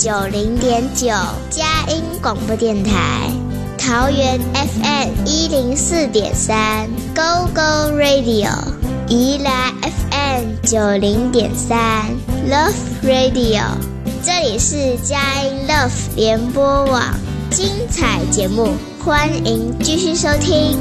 90.9佳音广播电台，桃园 FM104.3 Go Go Radio， 宜兰 FM90.3 Love Radio， 这里是佳音 Love 联播网，精彩节目，欢迎继续收听。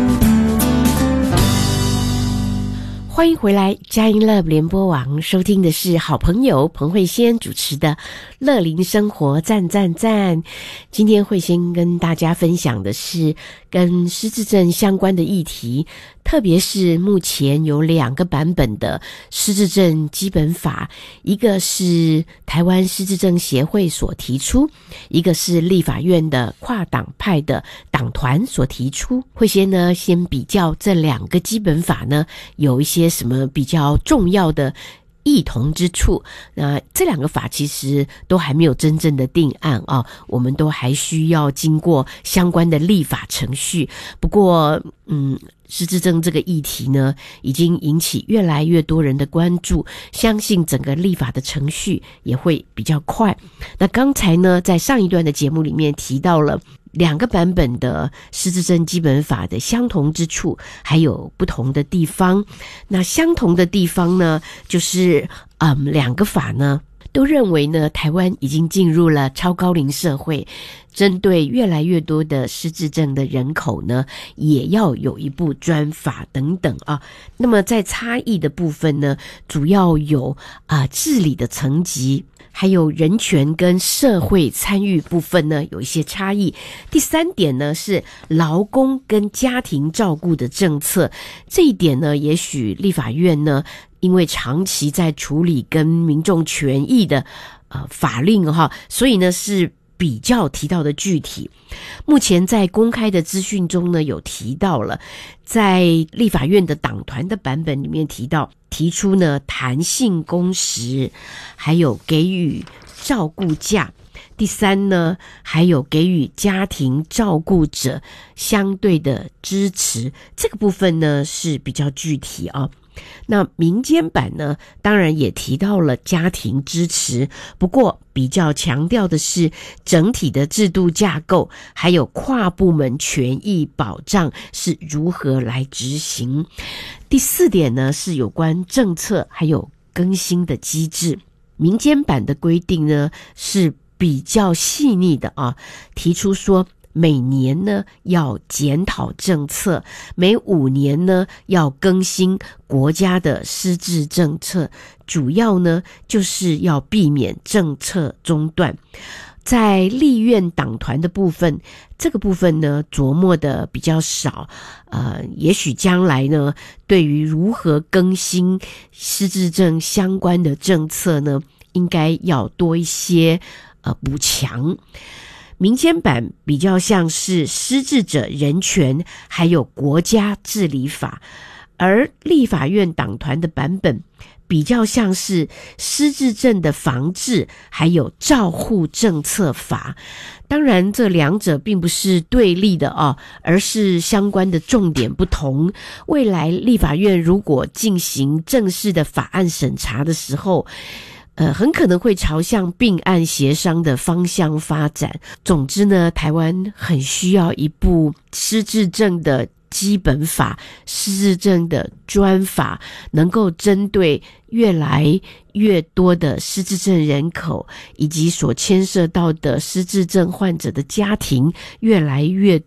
欢迎回来，佳音 Love 联播网，收听的是好朋友彭慧仙主持的乐龄生活赞赞赞。今天慧仙跟大家分享的是跟失智症相关的议题，特别是目前有2个版本的失智症基本法，一个是台湾失智症协会所提出，一个是立法院的跨党派的党团所提出。慧仙呢，先比较这2个基本法呢，有一些什么比较重要的异同之处。那这2个法其实都还没有真正的定案啊，我们都还需要经过相关的立法程序。不过失智症这个议题呢，已经引起越来越多人的关注，相信整个立法的程序也会比较快。那刚才呢，在上一段的节目里面提到了2个版本的失智症基本法的相同之处，还有不同的地方。那相同的地方呢，就是2个法呢都认为呢，台湾已经进入了超高龄社会，针对越来越多的失智症的人口呢，也要有一部专法等等啊。那么在差异的部分呢，主要有治理的层级，还有人权跟社会参与部分呢有一些差异。第3点呢是劳工跟家庭照顾的政策，这一点呢也许立法院呢因为长期在处理跟民众权益的法令所以呢是比较提到的具体。目前在公开的资讯中呢有提到了，在立法院的党团的版本里面提出呢弹性工时，还有给予照顾假。第3呢，还有给予家庭照顾者相对的支持，这个部分呢是比较具体啊。那民间版呢，当然也提到了家庭支持，不过比较强调的是整体的制度架构，还有跨部门权益保障是如何来执行。第4点呢，是有关政策还有更新的机制。民间版的规定呢是比较细腻的啊，提出说每年呢要检讨政策，每5年呢要更新国家的失智政策，主要呢就是要避免政策中断。在立院党团的部分，这个部分呢琢磨的比较少，也许将来呢对于如何更新失智症相关的政策呢，应该要多一些补强。民间版比较像是失智者人权还有国家治理法，而立法院党团的版本比较像是失智症的防治还有照护政策法。当然这2者并不是对立的而是相关的重点不同。未来立法院如果进行正式的法案审查的时候，很可能会朝向并案协商的方向发展。总之呢，台湾很需要一部失智症的基本法，失智症的专法，能够针对越来越多的失智症人口以及所牵涉到的失智症患者的家庭越来越